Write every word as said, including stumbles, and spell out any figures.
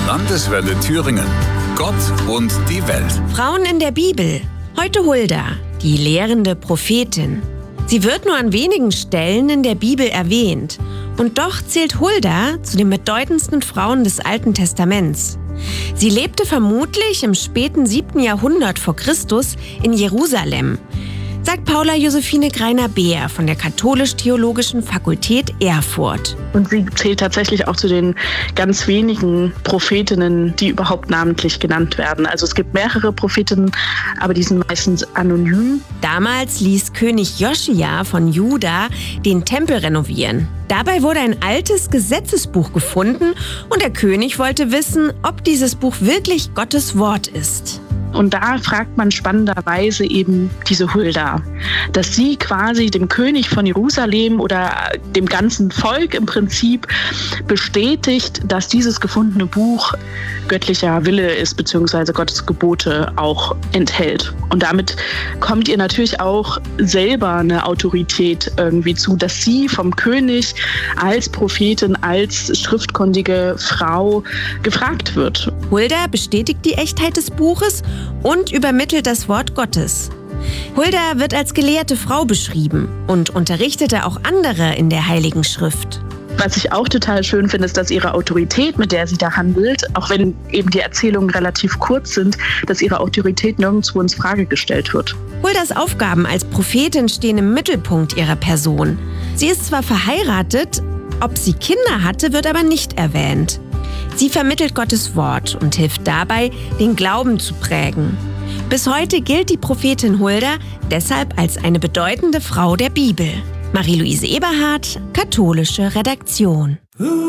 Landeswelle Thüringen. Gott und die Welt. Frauen in der Bibel. Heute Hulda, die lehrende Prophetin. Sie wird nur an wenigen Stellen in der Bibel erwähnt. Und doch zählt Hulda zu den bedeutendsten Frauen des Alten Testaments. Sie lebte vermutlich im späten siebten Jahrhundert vor Christus in Jerusalem, sagt Paula Josephine Greiner-Beer von der Katholisch-Theologischen Fakultät Erfurt. Und sie zählt tatsächlich auch zu den ganz wenigen Prophetinnen, die überhaupt namentlich genannt werden. Also es gibt mehrere Prophetinnen, aber die sind meistens anonym. Damals ließ König Joschia von Juda den Tempel renovieren. Dabei wurde ein altes Gesetzesbuch gefunden und der König wollte wissen, ob dieses Buch wirklich Gottes Wort ist. Und da fragt man spannenderweise eben diese Hulda, dass sie quasi dem König von Jerusalem oder dem ganzen Volk im Prinzip bestätigt, dass dieses gefundene Buch göttlicher Wille ist, beziehungsweise Gottes Gebote auch enthält. Und damit kommt ihr natürlich auch selber eine Autorität irgendwie zu, dass sie vom König als Prophetin, als schriftkundige Frau gefragt wird. Hulda bestätigt die Echtheit des Buches und übermittelt das Wort Gottes. Hulda wird als gelehrte Frau beschrieben und unterrichtete auch andere in der Heiligen Schrift. Was ich auch total schön finde, ist, dass ihre Autorität, mit der sie da handelt, auch wenn eben die Erzählungen relativ kurz sind, dass ihre Autorität nirgendwo ins Frage gestellt wird. Huldas Aufgaben als Prophetin stehen im Mittelpunkt ihrer Person. Sie ist zwar verheiratet, ob sie Kinder hatte, wird aber nicht erwähnt. Sie vermittelt Gottes Wort und hilft dabei, den Glauben zu prägen. Bis heute gilt die Prophetin Hulda deshalb als eine bedeutende Frau der Bibel. Marie-Louise Eberhardt, Katholische Redaktion.